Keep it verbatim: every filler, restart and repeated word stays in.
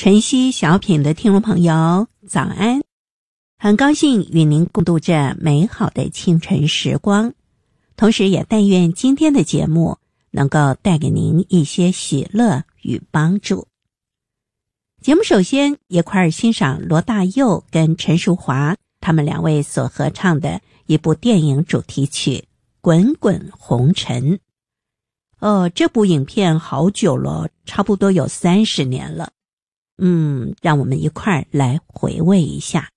晨曦小品的听众朋友早安，很高兴与您共度这美好的清晨时光，同时也但愿今天的节目能够带给您一些喜乐与帮助。节目首先一块儿欣赏罗大佑跟陈淑华他们两位所合唱的一部电影主题曲《滚滚红尘》。哦，这部影片好久了，差不多有三十年了。嗯，让我们一块儿来回味一下。